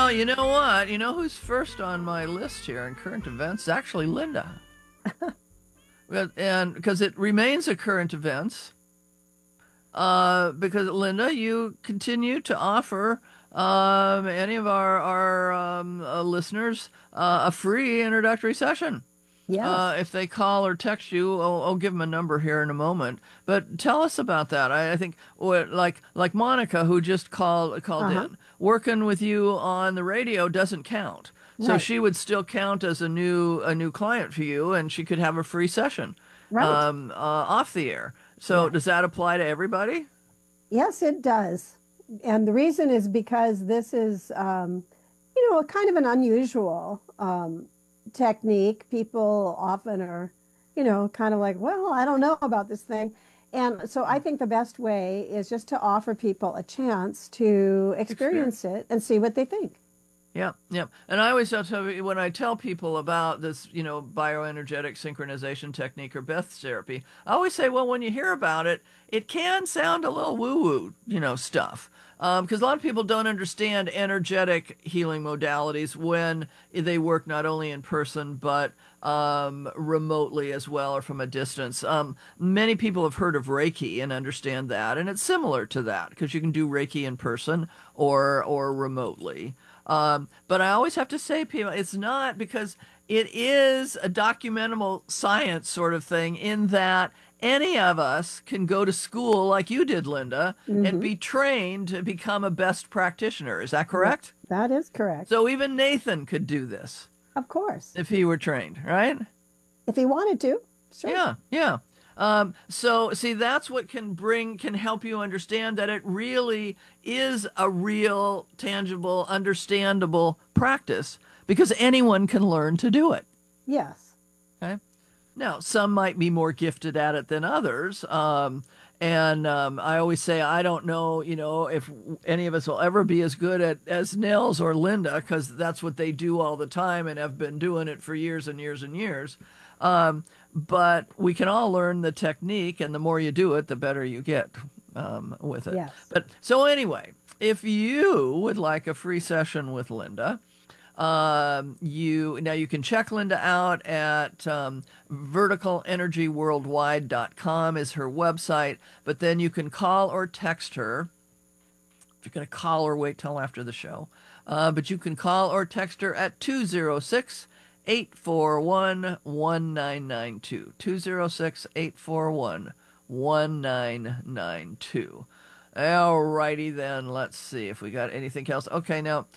Well, you know what? You know who's first on my list here in current events? It's actually Linda. And because it remains a current events, because Linda, you continue to offer any of our listeners a free introductory session. Yes. If they call or text you, I'll give them a number here in a moment. But tell us about that. I think like Monica, who just called Uh-huh. in, working with you on the radio doesn't count. So Right. she would still count as a new client for you, and she could have a free session Right. off the air. So Yeah. does that apply to everybody? Yes, it does. And the reason is because this is, a kind of an unusual technique. People often are, kind of like, well, I don't know about this thing. And so I think the best way is just to offer people a chance to Experience. experience it and see what they think. Yeah, yeah. And I always tell you when I tell people about this, bioenergetic synchronization technique or Beth therapy, I always say, well, when you hear about it, it can sound a little woo-woo, stuff. Because a lot of people don't understand energetic healing modalities when they work not only in person but remotely as well or from a distance. Many people have heard of Reiki and understand that, and it's similar to that because you can do Reiki in person or remotely. But I always have to say, people, it's not because it is a documentable science sort of thing in that any of us can go to school like you did, Linda, and Hmm. be trained to become a best practitioner. Is that correct? That is correct. So even Nathan could do this Of course. if he were trained, right? If he wanted to, sure. Yeah, yeah. So see, that's what can help you understand that it really is a real, tangible, understandable practice because anyone can learn to do it. Yes. Okay. Now, some might be more gifted at it than others. And I always say, I don't know, if any of us will ever be as good as Nels or Linda, because that's what they do all the time and have been doing it for years and years and years. But we can all learn the technique, and the more you do it, the better you get with it. Yes. But so anyway, if you would like a free session with Linda, you can check Linda out at verticalenergyworldwide.com is her website, but then you can call or text her. If you're going to call or wait till after the show. But you can call or text her at 206 841 1992. 206 841 1992. All righty then. Let's see if we got anything else. Okay, now,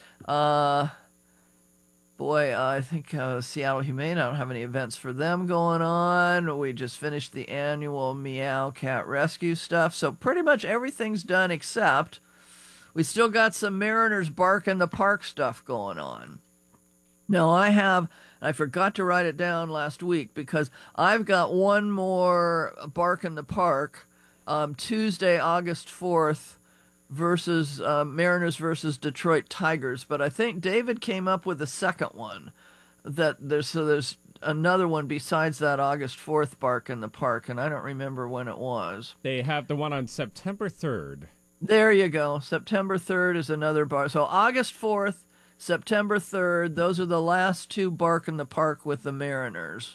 boy, I think Seattle Humane, I don't have any events for them going on. We just finished the annual Meow Cat Rescue stuff. So pretty much everything's done except we still got some Mariners Bark in the Park stuff going on. No, I forgot to write it down last week because I've got one more Bark in the Park Tuesday, August 4th versus Mariners versus Detroit Tigers. But I think David came up with a second one there's another one besides that August 4th Bark in the Park, and I don't remember when it was. They have the one on September 3rd. There you go. September 3rd is another bar. So August 4th, September 3rd, those are the last two Bark in the Park with the Mariners.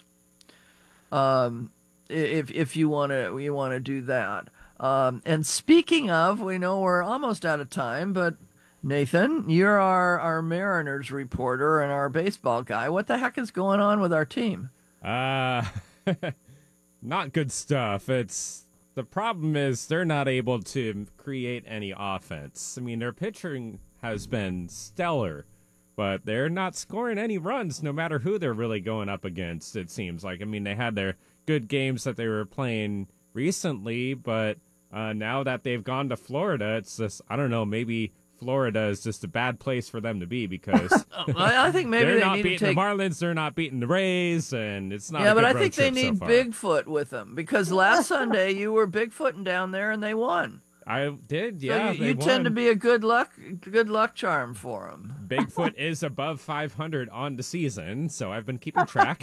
If you want to do that. And speaking of, we know we're almost out of time, but Nathan, you're our Mariners reporter and our baseball guy. What the heck is going on with our team? Uh, not good stuff. The problem is they're not able to create any offense. I mean, their pitching has been stellar, but they're not scoring any runs no matter who they're really going up against, it seems like. I mean, they had their good games that they were playing recently, but now that they've gone to Florida, it's just, I don't know, maybe Florida is just a bad place for them to be because I think maybe they're they not need to beating take. the Marlins, they're not beating the Rays, and it's not. Yeah, a but good I road think they trip so need far. Bigfoot with them because last Sunday you were Bigfooting down there and they won. I did, So yeah. you tend to be a good luck charm for them. Bigfoot is above 500 on the season, so I've been keeping track.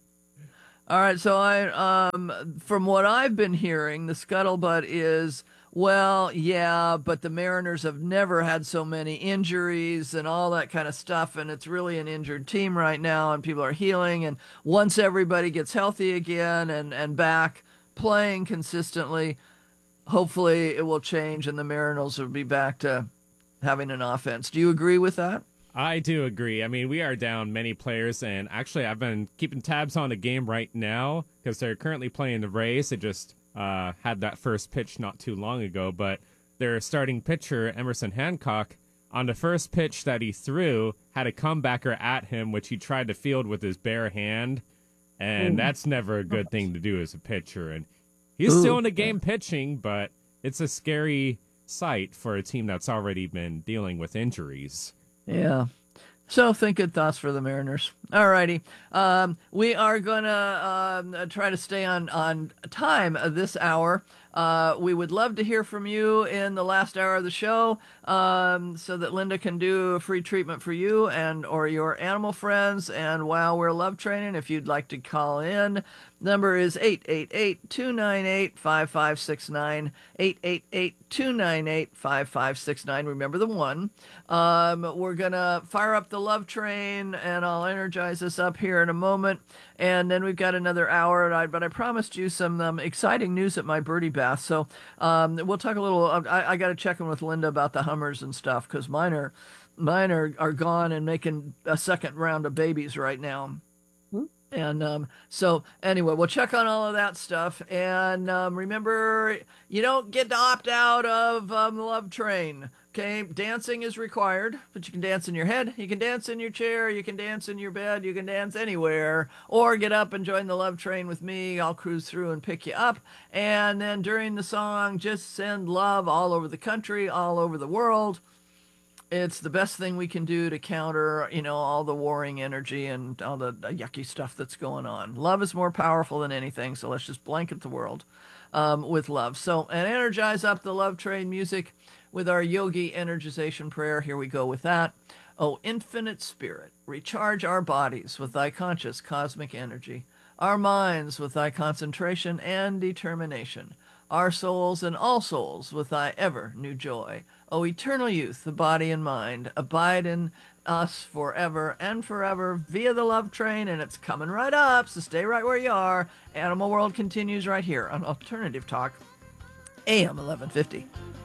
All right, so from what I've been hearing, the scuttlebutt is Well, yeah, but the Mariners have never had so many injuries and all that kind of stuff, and it's really an injured team right now, and people are healing. And once everybody gets healthy again and back playing consistently, hopefully it will change, and the Mariners will be back to having an offense. Do you agree with that? I do agree. I mean, we are down many players, and actually, I've been keeping tabs on the game right now because they're currently playing the Rays. They just had that first pitch not too long ago, but their starting pitcher, Emerson Hancock, on the first pitch that he threw, had a comebacker at him, which he tried to field with his bare hand, and that's never a good thing to do as a pitcher. And he's still in the game pitching, but it's a scary sight for a team that's already been dealing with injuries. Yeah. So think good thoughts for the Mariners. All righty. We are going to try to stay on time this hour. We would love to hear from you in the last hour of the show so that Linda can do a free treatment for you and or your animal friends. And while we're love training, if you'd like to call in, number is 888-298-5569, 888-298-5569. Remember the one. We're going to fire up the love train, and I'll energize us up here in a moment. And then we've got another hour, but I promised you some exciting news at my birdie bath. So we'll talk a little. I got to check in with Linda about the Hummers and stuff because mine are gone and making a second round of babies right now. And so anyway, we'll check on all of that stuff. And remember, you don't get to opt out of the Love Train. Okay, dancing is required, but you can dance in your head, you can dance in your chair, you can dance in your bed, you can dance anywhere, or get up and join the Love Train with me. I'll cruise through and pick you up. And then during the song, just send love all over the country, all over the world. It's the best thing we can do to counter, all the warring energy and all the yucky stuff that's going on. Love is more powerful than anything, so let's just blanket the world with love. So, and energize up the Love Train music with our yogi energization prayer. Here we go with that. O infinite spirit, recharge our bodies with thy conscious cosmic energy, our minds with thy concentration and determination, our souls and all souls with thy ever new joy. O eternal youth, the body and mind, abide in us forever and forever via the Love Train, and it's coming right up, so stay right where you are. Animal World continues right here on Alternative Talk, AM 1150.